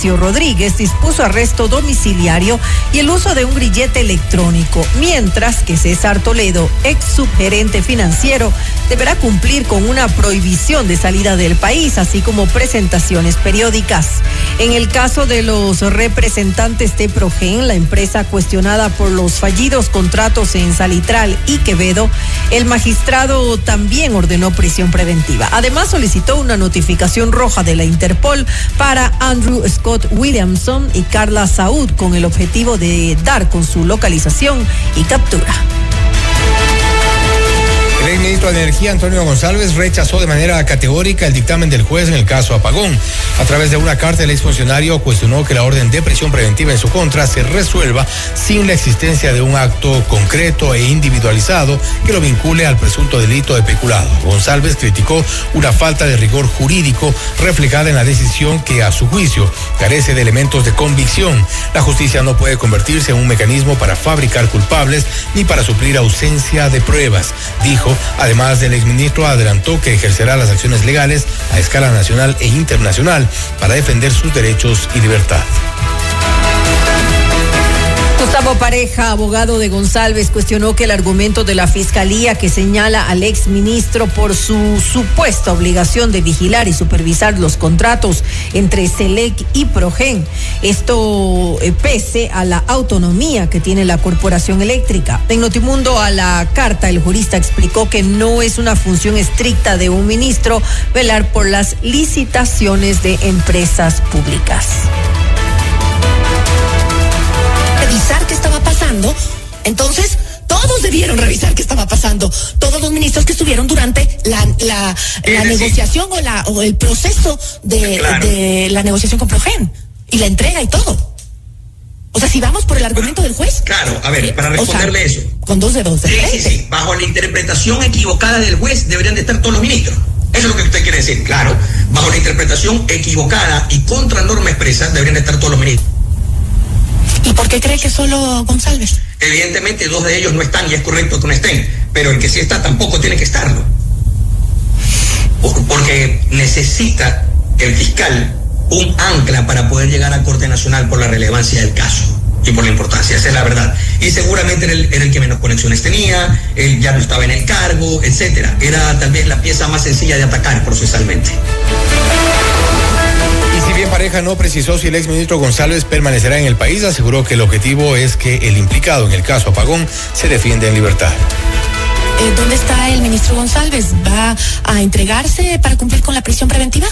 Mauricio Rodríguez dispuso arresto domiciliario y el uso de un grillete electrónico, mientras que César Toledo, ex subgerente financiero, deberá cumplir con una prohibición de salida del país, así como presentaciones periódicas. En el caso de los representantes de Progen, la empresa cuestionada por los fallidos contratos en Salitral y Quevedo, el magistrado también ordenó prisión preventiva. Además, solicitó una notificación roja de la Interpol para Andrew Scott Williamson y Carla Saúd con el objetivo de dar con su localización y captura. El exministro de Energía, Antonio González, rechazó de manera categórica el dictamen del juez en el caso Apagón. A través de una carta, el exfuncionario cuestionó que la orden de prisión preventiva en su contra se resuelva sin la existencia de un acto concreto e individualizado que lo vincule al presunto delito de peculado. González criticó una falta de rigor jurídico reflejada en la decisión que, a su juicio, carece de elementos de convicción. La justicia no puede convertirse en un mecanismo para fabricar culpables ni para suplir ausencia de pruebas, dijo. Además, el exministro adelantó que ejercerá las acciones legales a escala nacional e internacional para defender sus derechos y libertad. Gustavo Pareja, abogado de González, cuestionó que el argumento de la Fiscalía que señala al exministro por su supuesta obligación de vigilar y supervisar los contratos entre Selec y Progen, esto pese a la autonomía que tiene la Corporación Eléctrica. En Notimundo a la carta, el jurista explicó que no es una función estricta de un ministro velar por las licitaciones de empresas públicas. Revisar qué estaba pasando, entonces todos debieron revisar qué estaba pasando, todos los ministros que estuvieron durante la negociación o el proceso de la negociación con Progen y la entrega y todo. O sea, si vamos por el argumento del juez. Claro, a ver, para responderle eso. Con dos dedos de frente. Sí. Bajo la interpretación equivocada del juez deberían de estar todos los ministros. Eso es lo que usted quiere decir. Claro, bajo la interpretación equivocada y contra norma expresa deberían de estar todos los ministros. ¿Y por qué cree que solo González? Evidentemente 2 de ellos no están y es correcto que no estén, pero el que sí está tampoco tiene que estarlo. Porque necesita el fiscal un ancla para poder llegar a Corte Nacional por la relevancia del caso y por la importancia, esa es la verdad. Y seguramente era el que menos conexiones tenía, él ya no estaba en el cargo, etcétera. Era tal vez la pieza más sencilla de atacar procesalmente. Y si bien Pareja no precisó si el exministro González permanecerá en el país, aseguró que el objetivo es que el implicado en el caso Apagón se defienda en libertad. ¿Dónde está el ministro González? ¿Va a entregarse para cumplir con la prisión preventiva?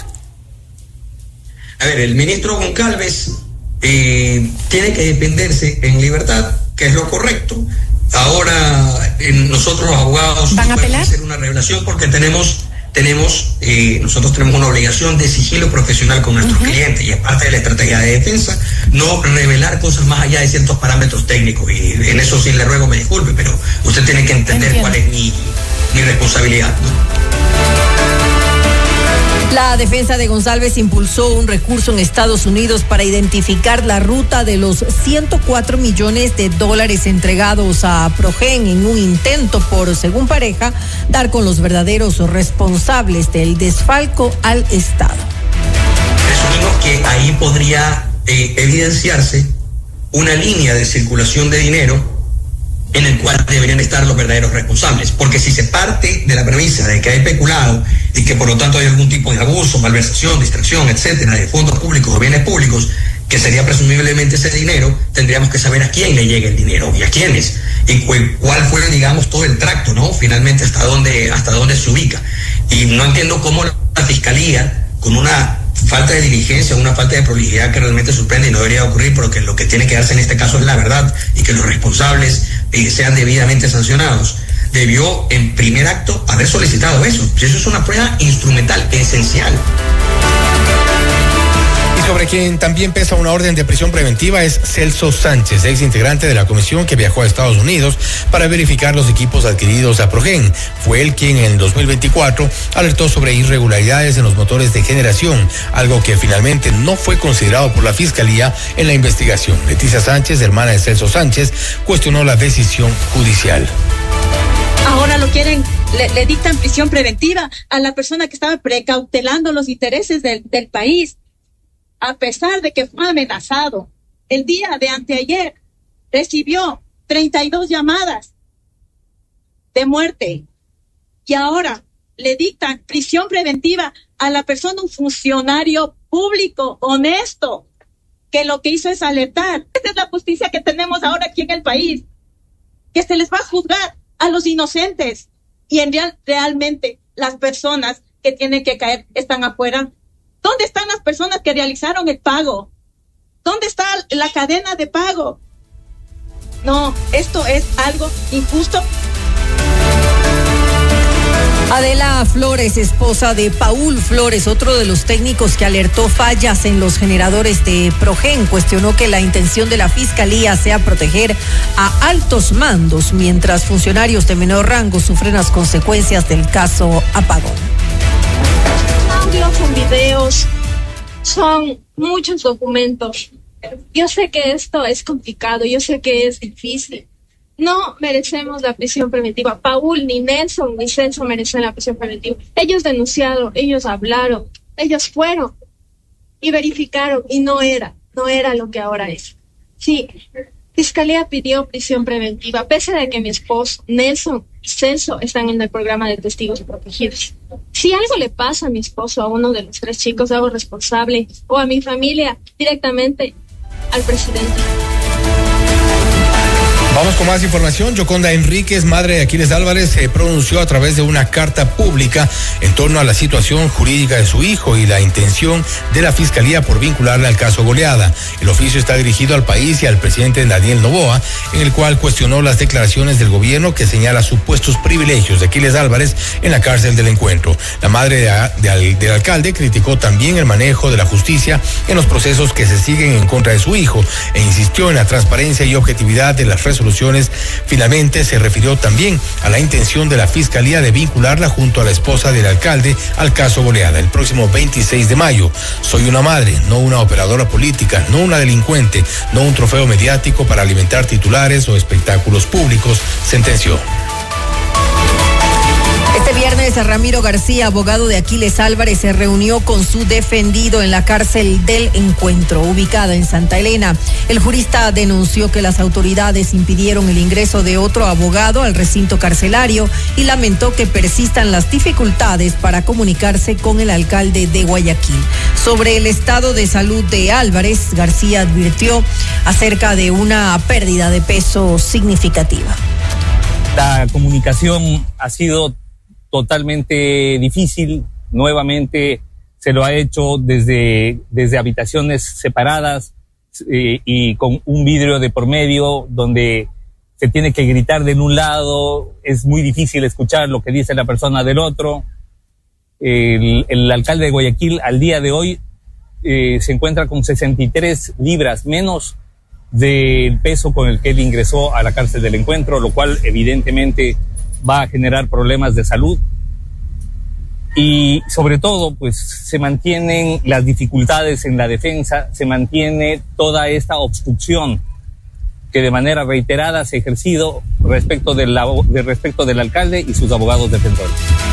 A ver, el ministro Goncalves tiene que defenderse en libertad, que es lo correcto. Ahora, nosotros los abogados ¿van a apelar? Hacer una revelación porque nosotros tenemos una obligación de sigilo profesional con nuestros clientes y es parte de la estrategia de defensa no revelar cosas más allá de ciertos parámetros técnicos, y en eso sí le ruego me disculpe, pero usted tiene que entender cuál es mi responsabilidad, ¿no? La defensa de González impulsó un recurso en Estados Unidos para identificar la ruta de los $104 millones entregados a Progen en un intento por, según Pareja, dar con los verdaderos responsables del desfalco al Estado. Presumimos que ahí podría evidenciarse una línea de circulación de dinero en el cual deberían estar los verdaderos responsables, porque si se parte de la premisa de que hay especulado y que por lo tanto hay algún tipo de abuso, malversación, distracción, etcétera, de fondos públicos o bienes públicos, que sería presumiblemente ese dinero, tendríamos que saber a quién le llega el dinero y a quiénes, y cuál fue, digamos, todo el tracto, ¿no? Finalmente hasta dónde se ubica. Y no entiendo cómo la Fiscalía, con una falta de diligencia, una falta de prolijidad que realmente sorprende y no debería ocurrir, pero que lo que tiene que darse en este caso es la verdad y que los responsables sean debidamente sancionados, debió en primer acto haber solicitado eso. Eso es una prueba instrumental, esencial. Y sobre quien también pesa una orden de prisión preventiva es Celso Sánchez, ex integrante de la comisión que viajó a Estados Unidos para verificar los equipos adquiridos a Progen. Fue él quien en 2024 alertó sobre irregularidades en los motores de generación, algo que finalmente no fue considerado por la Fiscalía en la investigación. Leticia Sánchez, hermana de Celso Sánchez, cuestionó la decisión judicial. Ahora lo quieren, le dictan prisión preventiva a la persona que estaba precautelando los intereses del país. a pesar de que fue amenazado, el día de anteayer recibió 32 llamadas de muerte y ahora le dictan prisión preventiva a la persona, un funcionario público honesto, que lo que hizo es alertar. Esta es la justicia que tenemos ahora aquí en el país, que se les va a juzgar a los inocentes y realmente las personas que tienen que caer están afuera. ¿Dónde están las personas que realizaron el pago? ¿Dónde está la cadena de pago? No, esto es algo injusto. Adela Flores, esposa de Paul Flores, otro de los técnicos que alertó fallas en los generadores de Progen, cuestionó que la intención de la Fiscalía sea proteger a altos mandos, mientras funcionarios de menor rango sufren las consecuencias del caso Apagón. Audios, son videos, son muchos documentos. Yo sé que esto es complicado, yo sé que es difícil. No merecemos la prisión preventiva. Paul, ni Nelson, ni Celso merecen la prisión preventiva. Ellos denunciaron, ellos hablaron, ellos fueron y verificaron y no era lo que ahora es. Sí, Fiscalía pidió prisión preventiva, pese a que mi esposo, Nelson y Celso están en el programa de testigos protegidos. Si algo le pasa a mi esposo, a uno de los 3 chicos, hago responsable, o a mi familia, directamente al presidente. Vamos con más información. Yoconda Enríquez, madre de Aquiles Álvarez, se pronunció a través de una carta pública en torno a la situación jurídica de su hijo y la intención de la Fiscalía por vincularle al caso Goleada. El oficio está dirigido al país y al presidente Daniel Noboa, en el cual cuestionó las declaraciones del gobierno que señala supuestos privilegios de Aquiles Álvarez en la cárcel del Encuentro. La madre del alcalde criticó también el manejo de la justicia en los procesos que se siguen en contra de su hijo e insistió en la transparencia y objetividad de las resoluciones. Finalmente se refirió también a la intención de la Fiscalía de vincularla junto a la esposa del alcalde al caso Goleada el próximo 26 de mayo. Soy una madre, no una operadora política, no una delincuente, no un trofeo mediático para alimentar titulares o espectáculos públicos, sentenció. Este viernes, Ramiro García, abogado de Aquiles Álvarez, se reunió con su defendido en la cárcel del Encuentro, ubicada en Santa Elena. El jurista denunció que las autoridades impidieron el ingreso de otro abogado al recinto carcelario y lamentó que persistan las dificultades para comunicarse con el alcalde de Guayaquil. Sobre el estado de salud de Álvarez, García advirtió acerca de una pérdida de peso significativa. La comunicación ha sido totalmente difícil. Nuevamente se lo ha hecho desde habitaciones separadas y con un vidrio de por medio donde se tiene que gritar de un lado, es muy difícil escuchar lo que dice la persona del otro. El alcalde de Guayaquil al día de hoy se encuentra con 63 libras menos del peso con el que él ingresó a la cárcel del Encuentro, lo cual evidentemente va a generar problemas de salud y sobre todo pues se mantienen las dificultades en la defensa, se mantiene toda esta obstrucción que de manera reiterada se ha ejercido respecto del alcalde y sus abogados defensores.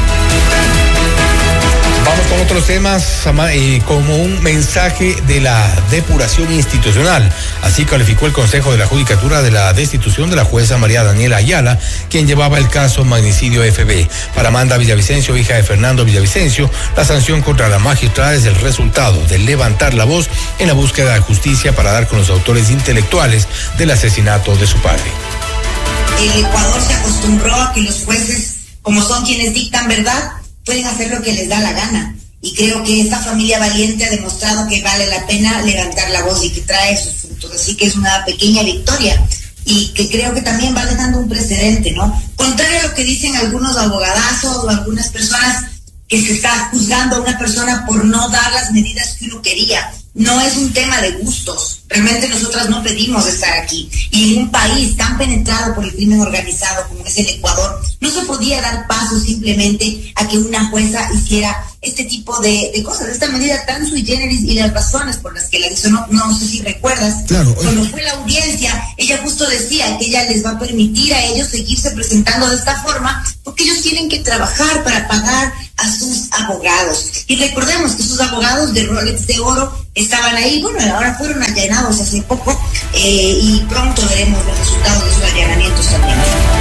Vamos con otros temas, como un mensaje de la depuración institucional. Así calificó el Consejo de la Judicatura de la destitución de la jueza María Daniela Ayala, quien llevaba el caso Magnicidio FB. Para Amanda Villavicencio, hija de Fernando Villavicencio, la sanción contra la magistrada es el resultado de levantar la voz en la búsqueda de justicia para dar con los autores intelectuales del asesinato de su padre. El Ecuador se acostumbró a que los jueces, como son quienes dictan verdad, pueden hacer lo que les da la gana, y creo que esta familia valiente ha demostrado que vale la pena levantar la voz y que trae sus frutos, así que es una pequeña victoria y que creo que también va dejando un precedente, ¿no? Contrario a lo que dicen algunos abogadazos o algunas personas que se está juzgando a una persona por no dar las medidas que uno quería. No es un tema de gustos. Realmente nosotras no pedimos estar aquí. Y en un país tan penetrado por el crimen organizado como es el Ecuador, no se podía dar paso simplemente a que una jueza hiciera este tipo de cosas, esta medida tan sui generis, y las razones por las que la hizo, no sé si recuerdas. Claro. Cuando fue la audiencia, ella justo decía que ella les va a permitir a ellos seguirse presentando de esta forma, porque ellos tienen que trabajar para pagar a sus abogados. Y recordemos que sus abogados de Rolex de oro estaban ahí, bueno, ahora fueron allanados hace poco y pronto veremos los resultados de sus allanamientos también.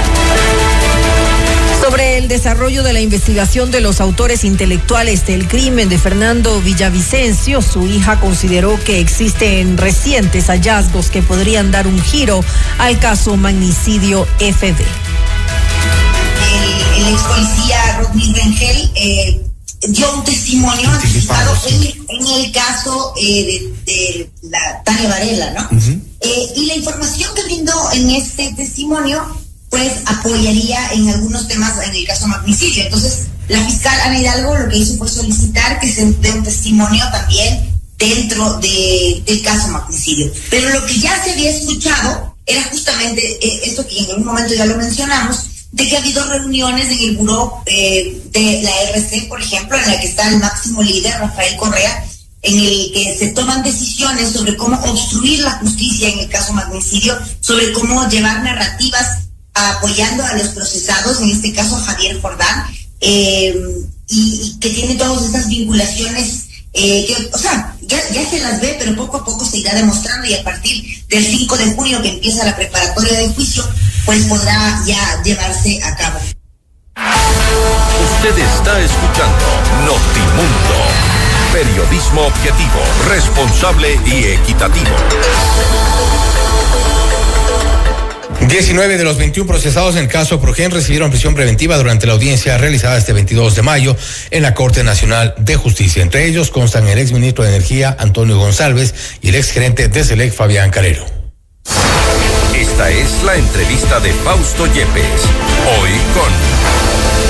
Sobre el desarrollo de la investigación de los autores intelectuales del crimen de Fernando Villavicencio, su hija consideró que existen recientes hallazgos que podrían dar un giro al caso magnicidio FB. El ex policía Rodney Rengel dio un testimonio anticipado en el caso de la Tania Varela, ¿no? Uh-huh. Y la información que brindó en este testimonio pues apoyaría en algunos temas en el caso magnicidio. Entonces, la fiscal Ana Hidalgo lo que hizo fue solicitar que se dé un testimonio también dentro del caso magnicidio. Pero lo que ya se había escuchado era justamente esto que en algún momento ya lo mencionamos, de que ha habido reuniones en el buró de la RC, por ejemplo, en la que está el máximo líder, Rafael Correa, en el que se toman decisiones sobre cómo obstruir la justicia en el caso magnicidio, sobre cómo llevar narrativas apoyando a los procesados, en este caso a Javier Jordán, y que tiene todas estas vinculaciones que, o sea, ya se las ve, pero poco a poco se irá demostrando, y a partir del 5 de junio que empieza la preparatoria de juicio, pues podrá ya llevarse a cabo. Usted está escuchando Notimundo, periodismo objetivo, responsable y equitativo. 19 de los 21 procesados en el caso Progen recibieron prisión preventiva durante la audiencia realizada este 22 de mayo en la Corte Nacional de Justicia. Entre ellos constan el exministro de Energía, Antonio González, y el exgerente de Selec, Fabián Carrero. Esta es la entrevista de Fausto Yepes, hoy con...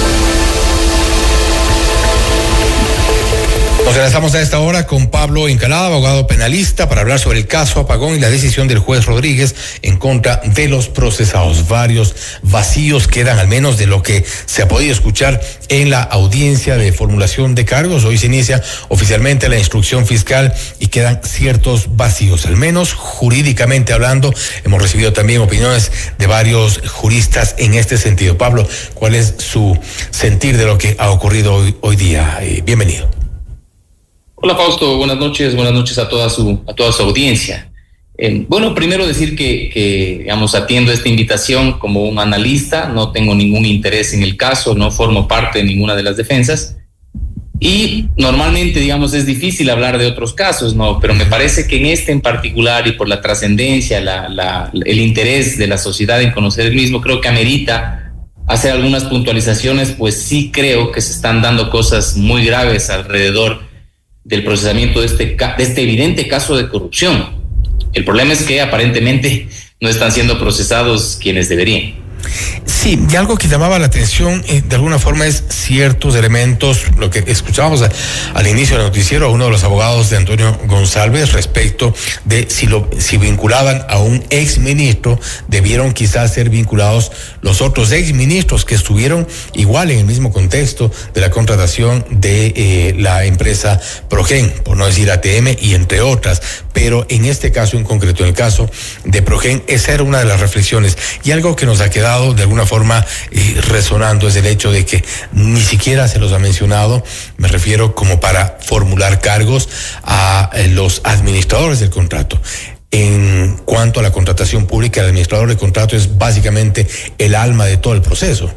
Nos enlazamos a esta hora con Pablo Encalada, abogado penalista, para hablar sobre el caso Apagón y la decisión del juez Rodríguez en contra de los procesados. Varios vacíos quedan, al menos de lo que se ha podido escuchar en la audiencia de formulación de cargos. Hoy se inicia oficialmente la instrucción fiscal y quedan ciertos vacíos, al menos jurídicamente hablando. Hemos recibido también opiniones de varios juristas en este sentido. Pablo, ¿cuál es su sentir de lo que ha ocurrido hoy día? Bienvenido. Hola Fausto, buenas noches a toda su audiencia. Bueno, primero decir que digamos, atiendo esta invitación como un analista, no tengo ningún interés en el caso, no formo parte de ninguna de las defensas, y normalmente, digamos, es difícil hablar de otros casos, ¿no? Pero me parece que en este en particular, y por la trascendencia, el interés de la sociedad en conocer el mismo, creo que amerita hacer algunas puntualizaciones, pues sí creo que se están dando cosas muy graves alrededor del procesamiento de este evidente caso de corrupción. El problema es que aparentemente no están siendo procesados quienes deberían. Sí, y algo que llamaba la atención de alguna forma es ciertos elementos, lo que escuchábamos al inicio del noticiero a uno de los abogados de Antonio González respecto de si vinculaban a un exministro, debieron quizás ser vinculados los otros exministros que estuvieron igual en el mismo contexto de la contratación de la empresa Progen, por no decir ATM y entre otras, pero en este caso en concreto, en el caso de Progen, esa era una de las reflexiones, y algo que nos ha quedado de alguna forma resonando es el hecho de que ni siquiera se los ha mencionado, me refiero como para formular cargos a los administradores del contrato. En cuanto a la contratación pública, el administrador del contrato es básicamente el alma de todo el proceso.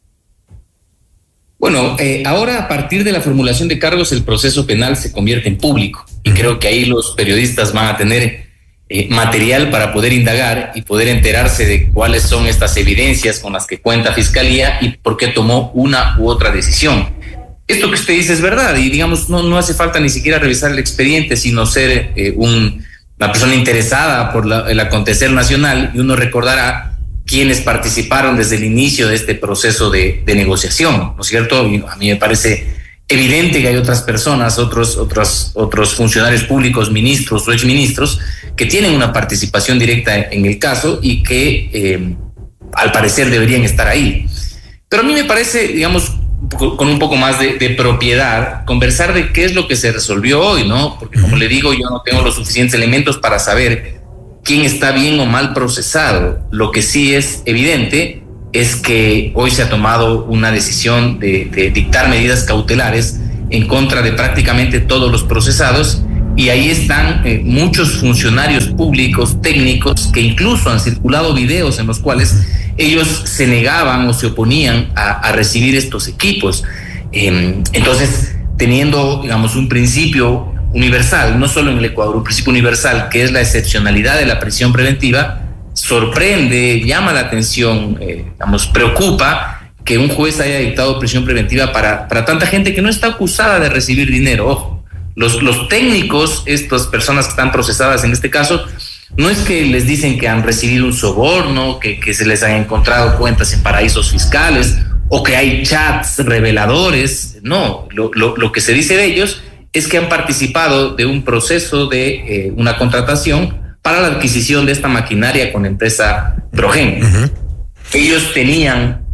Bueno, ahora a partir de la formulación de cargos el proceso penal se convierte en público, y creo que ahí los periodistas van a tener material para poder indagar y poder enterarse de cuáles son estas evidencias con las que cuenta Fiscalía y por qué tomó una u otra decisión. Esto que usted dice es verdad, y digamos no hace falta ni siquiera revisar el expediente, sino ser una persona interesada por el acontecer nacional, y uno recordará quienes participaron desde el inicio de este proceso de negociación, ¿no es cierto? Y a mí me parece evidente que hay otras personas, otros funcionarios públicos, ministros o exministros, que tienen una participación directa en el caso y que al parecer deberían estar ahí. Pero a mí me parece, digamos, con un poco más de propiedad, conversar de qué es lo que se resolvió hoy, ¿no? Porque como le digo, yo no tengo los suficientes elementos para saber quién está bien o mal procesado. Lo que sí es evidente es que hoy se ha tomado una decisión de dictar medidas cautelares en contra de prácticamente todos los procesados, y ahí están muchos funcionarios públicos, técnicos, que incluso han circulado videos en los cuales ellos se negaban o se oponían a recibir estos equipos. Entonces, teniendo, digamos, un principio universal, no solo en el Ecuador, un principio universal que es la excepcionalidad de la prisión preventiva, sorprende, llama la atención, digamos, preocupa que un juez haya dictado prisión preventiva para tanta gente que no está acusada de recibir dinero. Ojo, los técnicos, estas personas que están procesadas en este caso, no es que les dicen que han recibido un soborno, que se les han encontrado cuentas en paraísos fiscales o que hay chats reveladores. No, lo que se dice de ellos es que han participado de un proceso de una contratación para la adquisición de esta maquinaria con la empresa Progen. Uh-huh. Ellos tenían,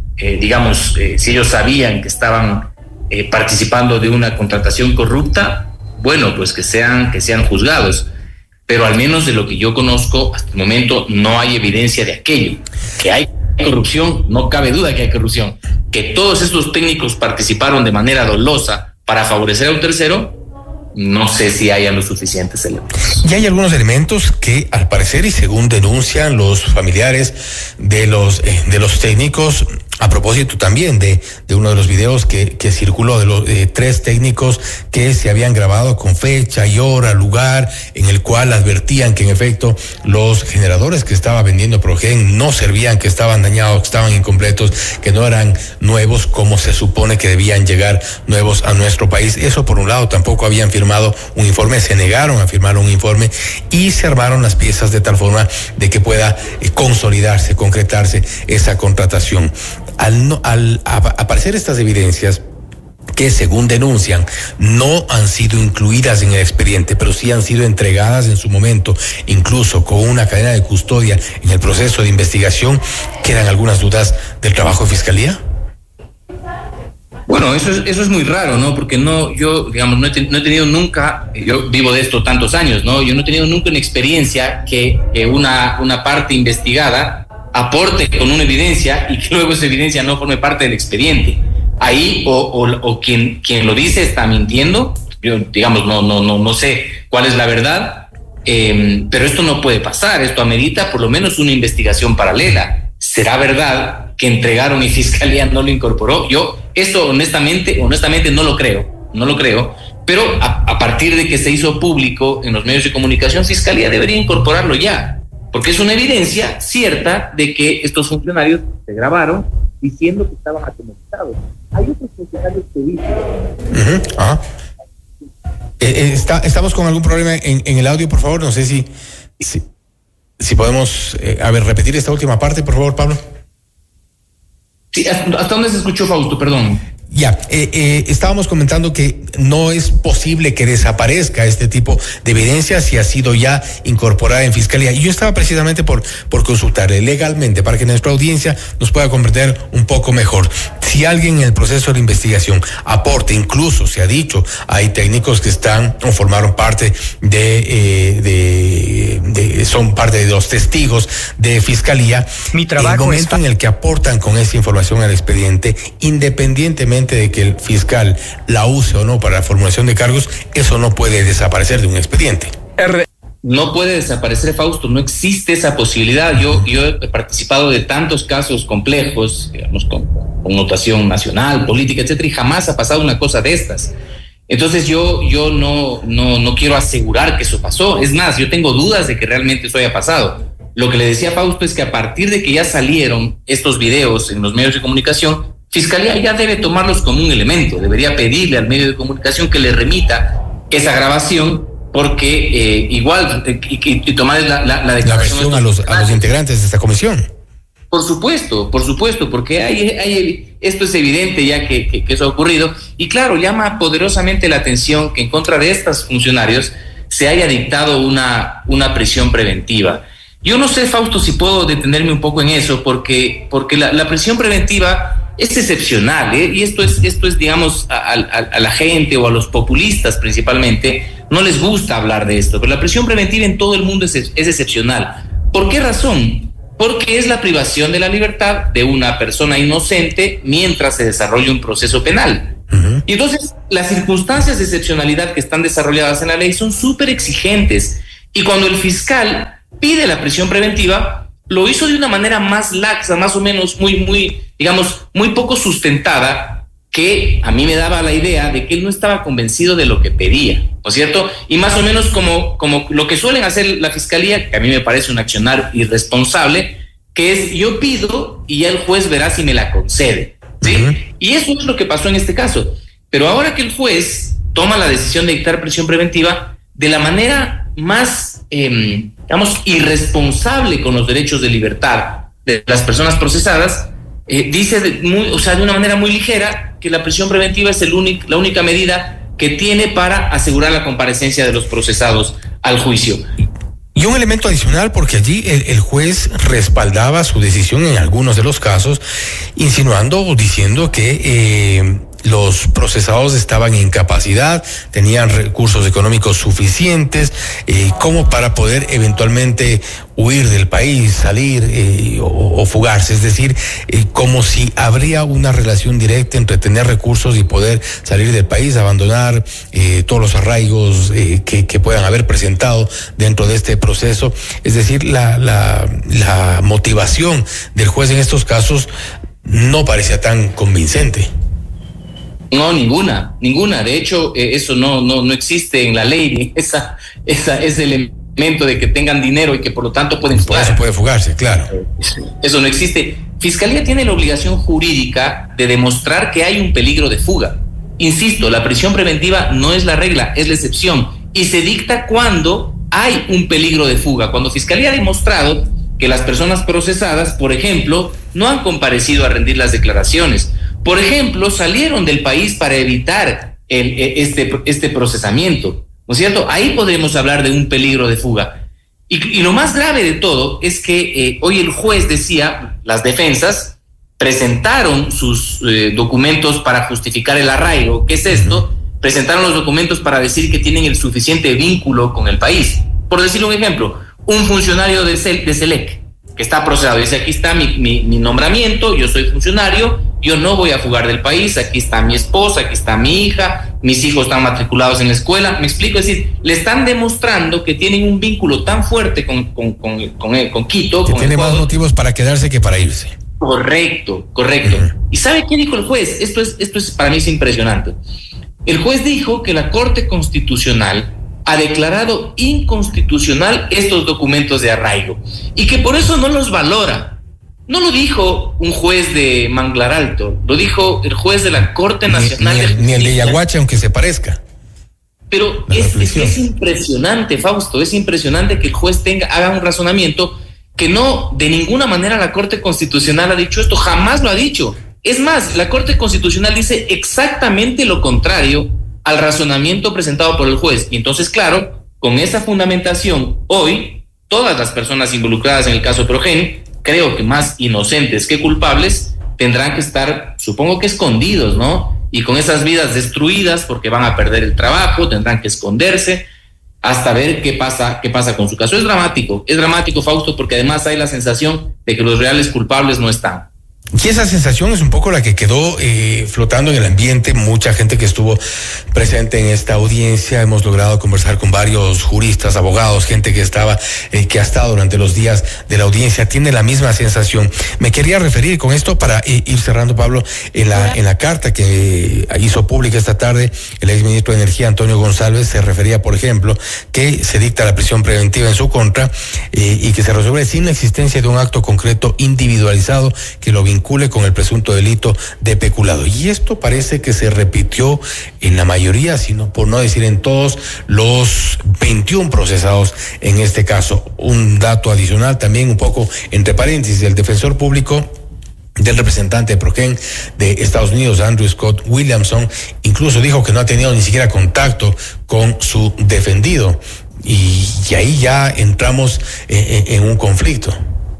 si ellos sabían que estaban participando de una contratación corrupta, bueno, pues que sean juzgados. Pero al menos de lo que yo conozco, hasta el momento no hay evidencia de aquello. Que hay corrupción, no cabe duda que hay corrupción. Que todos estos técnicos participaron de manera dolosa para favorecer a un tercero, no sé si haya los suficientes elementos. Y hay algunos elementos que, al parecer, y según denuncian los familiares de los técnicos, a propósito también de uno de los videos que circuló de los 3 técnicos que se habían grabado con fecha y hora, lugar, en el cual advertían que en efecto los generadores que estaba vendiendo Progen no servían, que estaban dañados, que estaban incompletos, que no eran nuevos como se supone que debían llegar nuevos a nuestro país. Eso por un lado. Tampoco habían firmado un informe, se negaron a firmar un informe y se armaron las piezas de tal forma de que pueda consolidarse, concretarse esa contratación. Al aparecer estas evidencias que, según denuncian, no han sido incluidas en el expediente, pero sí han sido entregadas en su momento, incluso con una cadena de custodia en el proceso de investigación, ¿quedan algunas dudas del trabajo de Fiscalía? Bueno, eso es muy raro, ¿no? Porque yo no he tenido nunca, yo vivo de esto tantos años, ¿no? Yo no he tenido nunca una experiencia que una parte investigada aporte con una evidencia y que luego esa evidencia no forme parte del expediente. Ahí o quien lo dice está mintiendo. Yo, digamos, no sé cuál es la verdad, pero esto no puede pasar. Esto amerita por lo menos una investigación paralela. ¿Será verdad que entregaron y Fiscalía no lo incorporó? Yo esto honestamente no lo creo, pero a partir de que se hizo público en los medios de comunicación, Fiscalía debería incorporarlo ya, porque es una evidencia cierta de que estos funcionarios se grabaron diciendo que estaban atemorizados. Hay otros funcionarios que dicen... Estamos con algún problema en el audio, por favor. No sé si podemos repetir esta última parte, por favor, Pablo. Sí, ¿hasta dónde se escuchó, Fausto? Perdón. Ya, estábamos comentando que no es posible que desaparezca este tipo de evidencia si ha sido ya incorporada en Fiscalía. Y yo estaba precisamente por consultarle legalmente para que nuestra audiencia nos pueda comprender un poco mejor. Si alguien en el proceso de investigación aporte, incluso se ha dicho, hay técnicos que están o formaron parte son parte de los testigos de Fiscalía. Mi trabajo, el momento en el que aportan con esa información al expediente, independientemente de que el fiscal la use o no para la formulación de cargos, eso no puede desaparecer de un expediente. No puede desaparecer, Fausto, no existe esa posibilidad. Yo he participado de tantos casos complejos, digamos, con connotación nacional, política, etcétera, y jamás ha pasado una cosa de estas. Entonces yo no quiero asegurar que eso pasó. Es más, yo tengo dudas de que realmente eso haya pasado. Lo que le decía a Fausto es que a partir de que ya salieron estos videos en los medios de comunicación, Fiscalía ya debe tomarlos como un elemento, debería pedirle al medio de comunicación que le remita esa grabación, porque igual y tomar la declaración a los integrantes de esta comisión. Por supuesto, porque esto es evidente ya que eso ha ocurrido, y claro, llama poderosamente la atención que en contra de estos funcionarios se haya dictado una prisión preventiva. Yo no sé, Fausto, si puedo detenerme un poco en eso, porque la prisión preventiva es excepcional, y esto es, digamos, a la gente o a los populistas principalmente, no les gusta hablar de esto, pero la prisión preventiva en todo el mundo es excepcional. ¿Por qué razón? porque es la privación de la libertad de una persona inocente mientras se desarrolla un proceso penal. Y entonces las circunstancias de excepcionalidad que están desarrolladas en la ley son súper exigentes, y cuando el fiscal pide la prisión preventiva, lo hizo de una manera más laxa, más o menos muy poco sustentada, que a mí me daba la idea de que él no estaba convencido de lo que pedía, ¿no es cierto? Y más o menos como lo que suelen hacer la fiscalía, que a mí me parece un accionar irresponsable, que es yo pido y ya el juez verá si me la concede, ¿sí? Y eso es lo que pasó en este caso. Pero ahora que el juez toma la decisión de dictar prisión preventiva de la manera más, irresponsable con los derechos de libertad de las personas procesadas, dice de una manera muy ligera que la prisión preventiva es la única medida que tiene para asegurar la comparecencia de los procesados al juicio. Y un elemento adicional, porque allí el juez respaldaba su decisión en algunos de los casos, insinuando o diciendo que los procesados estaban en incapacidad, tenían recursos económicos suficientes como para poder eventualmente huir del país, salir o fugarse. Es decir, como si habría una relación directa entre tener recursos y poder salir del país, abandonar todos los arraigos que puedan haber presentado dentro de este proceso. Es decir, la motivación del juez en estos casos no parecía tan convincente. No, ninguna. De hecho, eso no existe en la ley, ese elemento de que tengan dinero y que por lo tanto pueden fugar. Eso puede fugarse, claro. Eso no existe. Fiscalía tiene la obligación jurídica de demostrar que hay un peligro de fuga. Insisto, la prisión preventiva no es la regla, es la excepción. Y se dicta cuando hay un peligro de fuga. Cuando Fiscalía ha demostrado que las personas procesadas, por ejemplo, no han comparecido a rendir las declaraciones. Por ejemplo, salieron del país para evitar este procesamiento, ¿no es cierto? Ahí podremos hablar de un peligro de fuga. Y lo más grave de todo es que hoy el juez decía, las defensas presentaron sus documentos para justificar el arraigo. ¿Qué es esto? Presentaron los documentos para decir que tienen el suficiente vínculo con el país. Por decir un ejemplo, un funcionario de SELEC que está procesado, dice, aquí está mi nombramiento, yo soy funcionario, yo no voy a fugar del país, aquí está mi esposa, aquí está mi hija, mis hijos están matriculados en la escuela. Me explico, es decir, le están demostrando que tienen un vínculo tan fuerte con Quito. Que tiene más motivos para quedarse que para irse. Correcto. ¿Y sabe qué dijo el juez? Esto es para mí es impresionante. El juez dijo que la Corte Constitucional ha declarado inconstitucional estos documentos de arraigo y que por eso no los valora. No lo dijo un juez de Manglar Alto, lo dijo el juez de la Corte Nacional. Ni el de Yaguache, aunque se parezca. Pero es impresionante, Fausto, es impresionante que el juez haga un razonamiento que no, de ninguna manera la Corte Constitucional ha dicho esto, jamás lo ha dicho. Es más, la Corte Constitucional dice exactamente lo contrario al razonamiento presentado por el juez. Y entonces, claro, con esa fundamentación, hoy, todas las personas involucradas en el caso Progen, creo que más inocentes que culpables, tendrán que estar, supongo que escondidos, ¿no? Y con esas vidas destruidas porque van a perder el trabajo, tendrán que esconderse hasta ver qué pasa con su caso. Es dramático, Fausto, porque además hay la sensación de que los reales culpables no están. Y esa sensación es un poco la que quedó flotando en el ambiente. Mucha gente que estuvo presente en esta audiencia, hemos logrado conversar con varios juristas, abogados, gente que que ha estado durante los días de la audiencia, tiene la misma sensación. Me quería referir con esto para ir cerrando, Pablo, en la carta que hizo pública esta tarde el exministro de Energía, Antonio González, se refería, por ejemplo, que se dicta la prisión preventiva en su contra y que se resuelve sin la existencia de un acto concreto individualizado que lo vincule con el presunto delito de peculado. Y esto parece que se repitió en la mayoría, sino por no decir en todos los 21 procesados en este caso. Un dato adicional también, un poco entre paréntesis, el defensor público del representante de Progen de Estados Unidos, Andrew Scott Williamson, incluso dijo que no ha tenido ni siquiera contacto con su defendido. Y ahí ya entramos en un conflicto.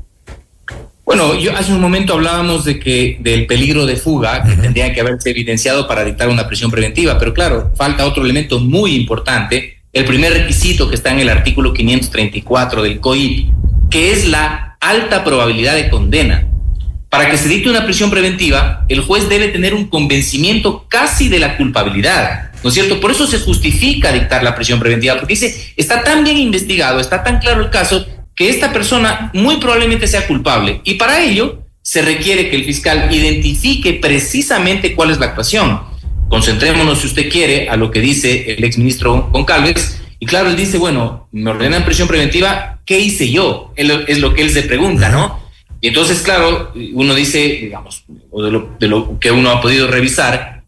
Bueno, hace un momento hablábamos del peligro de fuga que tendría que haberse evidenciado para dictar una prisión preventiva, pero claro, falta otro elemento muy importante, el primer requisito que está en el artículo 534 del COIP, que es la alta probabilidad de condena. Para que se dicte una prisión preventiva, el juez debe tener un convencimiento casi de la culpabilidad, ¿no es cierto? Por eso se justifica dictar la prisión preventiva, porque dice, está tan bien investigado, está tan claro el caso, que esta persona muy probablemente sea culpable. Y para ello se requiere que el fiscal identifique precisamente cuál es la actuación. Concentrémonos, si usted quiere, a lo que dice el exministro Goncalves. Y claro, él dice, bueno, me ordenan prisión preventiva, ¿qué hice yo? Es lo que él se pregunta, ¿no? Y entonces, claro, uno dice, digamos, o de lo que uno ha podido revisar,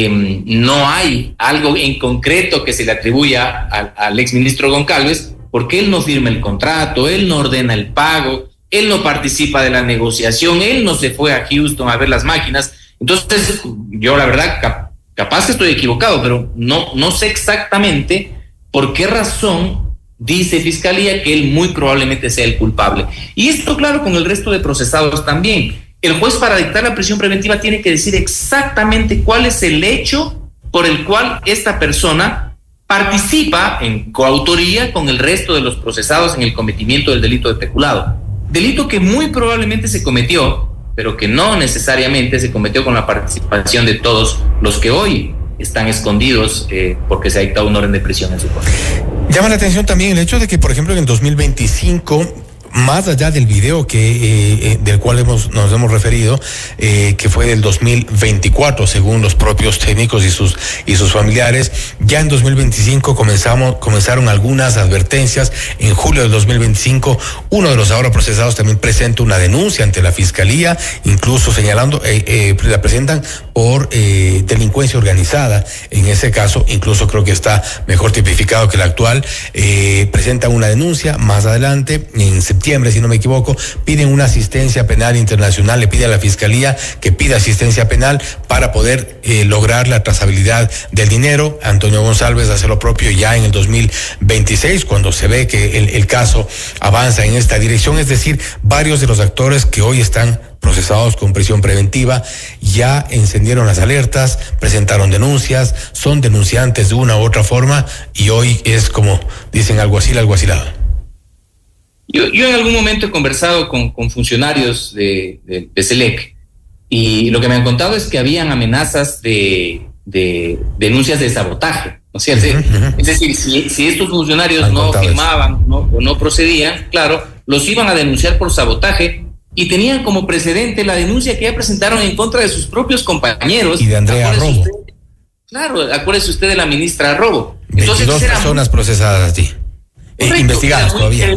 no hay algo en concreto que se le atribuya al exministro Goncalves, porque él no firma el contrato, él no ordena el pago, él no participa de la negociación, él no se fue a Houston a ver las máquinas. Entonces, yo la verdad, capaz que estoy equivocado, pero no sé exactamente por qué razón dice Fiscalía que él muy probablemente sea el culpable. Y esto, claro, con el resto de procesados también. El juez, para dictar la prisión preventiva, tiene que decir exactamente cuál es el hecho por el cual esta persona participa en coautoría con el resto de los procesados en el cometimiento del delito de peculado. Delito que muy probablemente se cometió, pero que no necesariamente se cometió con la participación de todos los que hoy están escondidos porque se ha dictado un orden de prisión en su contra. Llama la atención también el hecho de que, por ejemplo, en 2025, más allá del video del cual nos hemos referido, que fue del 2024, según los propios técnicos y sus familiares, ya en 2025 comenzaron algunas advertencias. En julio del 2025, uno de los ahora procesados también presenta una denuncia ante la Fiscalía, incluso señalando, la presentan por delincuencia organizada. En ese caso, incluso creo que está mejor tipificado que el actual. Presentan una denuncia. Más adelante, en septiembre, si no me equivoco, piden una asistencia penal internacional, le pide a la Fiscalía que pida asistencia penal para poder lograr la trazabilidad del dinero. Antonio González hace lo propio ya en el 2026, cuando se ve que el caso avanza en esta dirección. Es decir, varios de los actores que hoy están procesados con prisión preventiva ya encendieron las alertas, presentaron denuncias, son denunciantes de una u otra forma, y hoy es, como dicen, alguacilado. Yo en algún momento he conversado con funcionarios de SELEC, y lo que me han contado es que habían amenazas de denuncias de sabotaje, ¿no es cierto? Es decir, si estos funcionarios no firmaban o no procedían, claro, los iban a denunciar por sabotaje, y tenían como precedente la denuncia que ya presentaron en contra de sus propios compañeros. Y de Andrea Robo. Claro, acuérdese usted de la ministra Robo. 22 personas procesadas allí, investigadas todavía.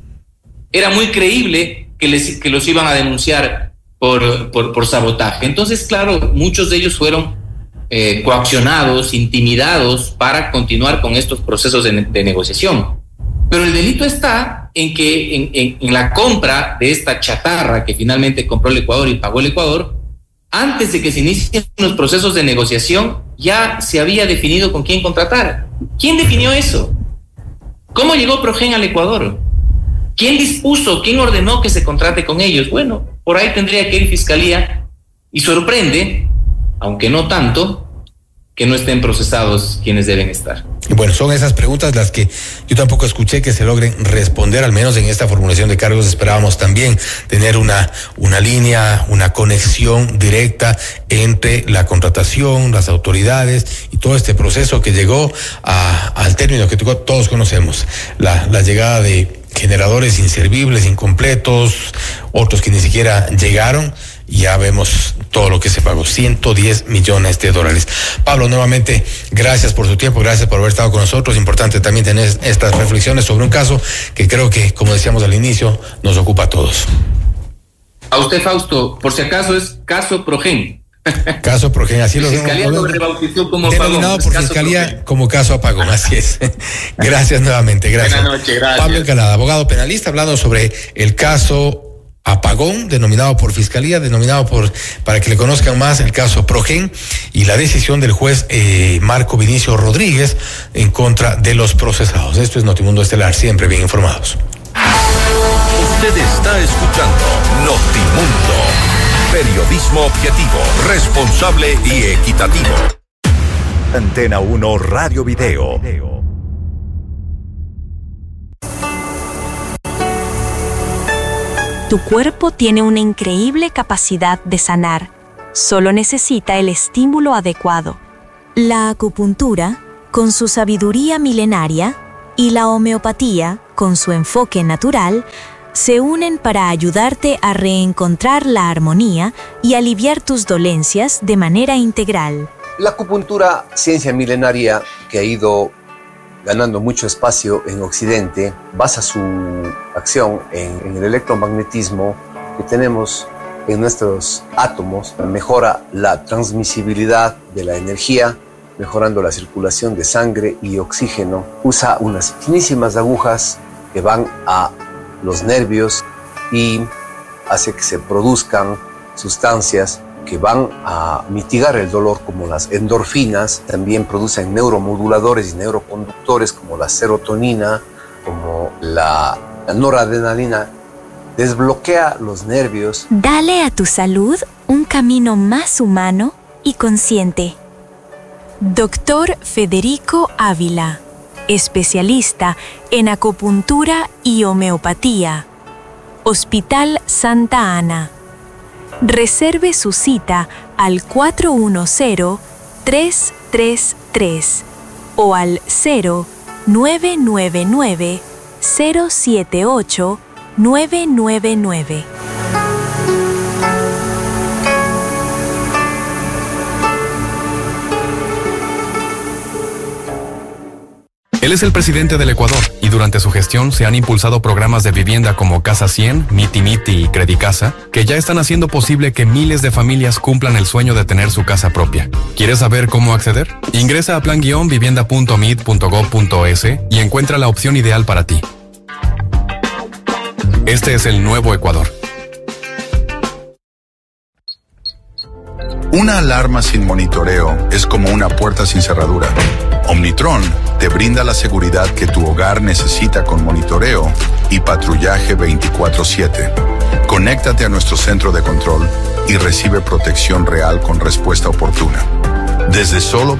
Era muy creíble que los iban a denunciar por sabotaje. Entonces, claro, muchos de ellos fueron coaccionados, intimidados para continuar con estos procesos de negociación. Pero el delito está en que en la compra de esta chatarra que finalmente compró el Ecuador y pagó el Ecuador, antes de que se inicien los procesos de negociación, ya se había definido con quién contratar. ¿Quién definió eso? ¿Cómo llegó Progen al Ecuador? ¿Quién dispuso, quién ordenó que se contrate con ellos? Bueno, por ahí tendría que ir Fiscalía, y sorprende, aunque no tanto, que no estén procesados quienes deben estar. Bueno, son esas preguntas las que yo tampoco escuché que se logren responder, al menos en esta formulación de cargos. Esperábamos también tener una línea, una conexión directa entre la contratación, las autoridades y todo este proceso que llegó al término que todos conocemos, la llegada de generadores inservibles, incompletos, otros que ni siquiera llegaron. Ya vemos todo lo que se pagó, $110 millones. Pablo, nuevamente, gracias por su tiempo, gracias por haber estado con nosotros. Importante también tener estas reflexiones sobre un caso que creo que, como decíamos al inicio, nos ocupa a todos. A usted, Fausto, por si acaso es caso Progen. Caso Progen, así lo Fiscalía lo rebautizó como denominado por Fiscalía Progen, como caso apagón, así es. Gracias nuevamente, gracias. Buenas noches, gracias. Pablo Encalada, abogado penalista, hablando sobre el caso apagón, denominado por Fiscalía, para que le conozcan más, el caso Progen y la decisión del juez Marco Vinicio Rodríguez en contra de los procesados. Esto es Notimundo Estelar, siempre bien informados. Usted está escuchando Notimundo, periodismo objetivo, responsable y equitativo. Antena 1 Radio Video. Tu cuerpo tiene una increíble capacidad de sanar. Solo necesita el estímulo adecuado. La acupuntura, con su sabiduría milenaria, y la homeopatía, con su enfoque natural, se unen para ayudarte a reencontrar la armonía y aliviar tus dolencias de manera integral. La acupuntura, ciencia milenaria que ha ido ganando mucho espacio en Occidente, basa su acción en el electromagnetismo que tenemos en nuestros átomos, mejora la transmisibilidad de la energía, mejorando la circulación de sangre y oxígeno. Usa unas finísimas agujas que van a los nervios y hace que se produzcan sustancias que van a mitigar el dolor, como las endorfinas. También producen neuromoduladores y neuroconductores como la serotonina, como la noradrenalina. Desbloquea los nervios. Dale a tu salud un camino más humano y consciente. Dr. Federico Ávila, especialista en acupuntura y homeopatía. Hospital Santa Ana. Reserve su cita al 410-333 o al 0999-078-999. Él es el presidente del Ecuador y durante su gestión se han impulsado programas de vivienda como Casa 100, Miti Miti y Credicasa, que ya están haciendo posible que miles de familias cumplan el sueño de tener su casa propia. ¿Quieres saber cómo acceder? Ingresa a plan-vivienda.mid.gov.es y encuentra la opción ideal para ti. Este es el nuevo Ecuador. Una alarma sin monitoreo es como una puerta sin cerradura. Omnitron te brinda la seguridad que tu hogar necesita con monitoreo y patrullaje 24/7. Conéctate a nuestro centro de control y recibe protección real con respuesta oportuna. Desde solo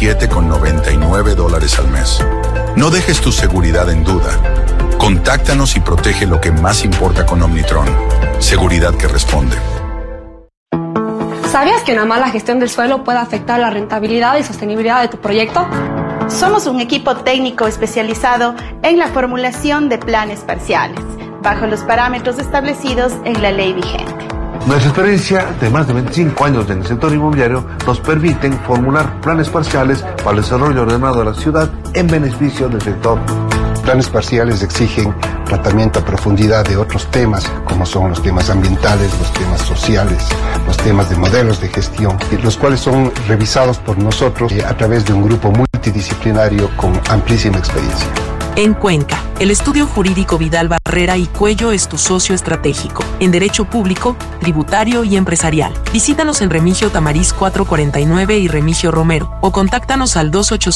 $27,99 al mes. No dejes tu seguridad en duda. Contáctanos y protege lo que más importa con Omnitron. Seguridad que responde. ¿Sabías que una mala gestión del suelo puede afectar la rentabilidad y sostenibilidad de tu proyecto? Somos un equipo técnico especializado en la formulación de planes parciales, bajo los parámetros establecidos en la ley vigente. Nuestra experiencia de más de 25 años en el sector inmobiliario nos permiten formular planes parciales para el desarrollo ordenado de la ciudad en beneficio del sector. Planes parciales exigen tratamiento a profundidad de otros temas, como son los temas ambientales, los temas sociales, los temas de modelos de gestión, los cuales son revisados por nosotros a través de un grupo multidisciplinario con amplísima experiencia. En Cuenca, el estudio jurídico Vidal Barrera y Cuello es tu socio estratégico en derecho público, tributario y empresarial. Visítanos en Remigio Tamariz 449 y Remigio Romero o contáctanos al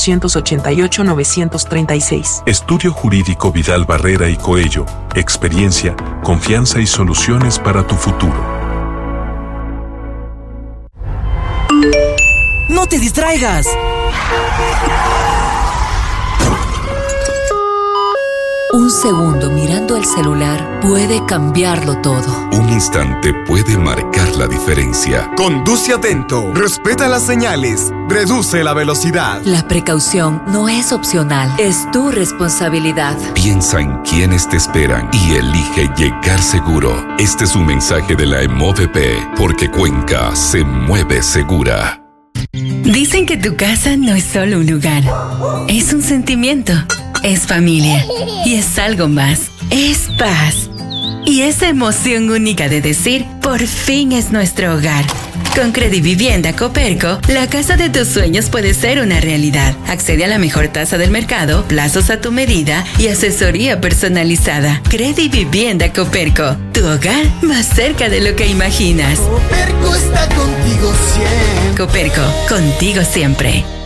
2888-936. Estudio jurídico Vidal Barrera y Coello. Experiencia, confianza y soluciones para tu futuro. ¡No te distraigas! Un segundo mirando el celular puede cambiarlo todo. Un instante puede marcar la diferencia. Conduce atento, respeta las señales, reduce la velocidad. La precaución no es opcional, es tu responsabilidad. Piensa en quienes te esperan y elige llegar seguro. Este es un mensaje de la EMOVP, porque Cuenca se mueve segura. Dicen que tu casa no es solo un lugar, es un sentimiento. Es familia y es algo más, es paz. Y esa emoción única de decir, por fin es nuestro hogar. Con Credivivienda Coperco, la casa de tus sueños puede ser una realidad. Accede a la mejor tasa del mercado, plazos a tu medida y asesoría personalizada. Credivivienda Coperco, tu hogar más cerca de lo que imaginas. Coperco está contigo siempre. Coperco, contigo siempre.